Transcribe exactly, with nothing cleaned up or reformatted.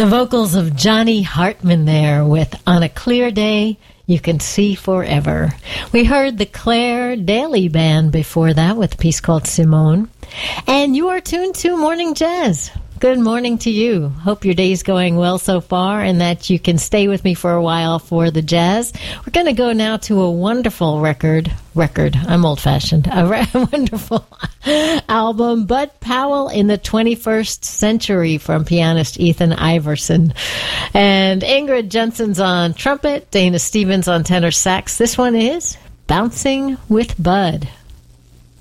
The vocals of Johnny Hartman there with On a Clear Day, You Can See Forever. We heard the Claire Daly Band before that with a piece called Simone. And you are tuned to Morning Jazz. Good morning to you. Hope your day's going well so far and that you can stay with me for a while for the jazz. We're going to go now to a wonderful record. Record. I'm old-fashioned. A re- wonderful album, Bud Powell in the twenty-first Century from pianist Ethan Iverson. And Ingrid Jensen's on trumpet, Dana Stevens on tenor sax. This one is Bouncing with Bud.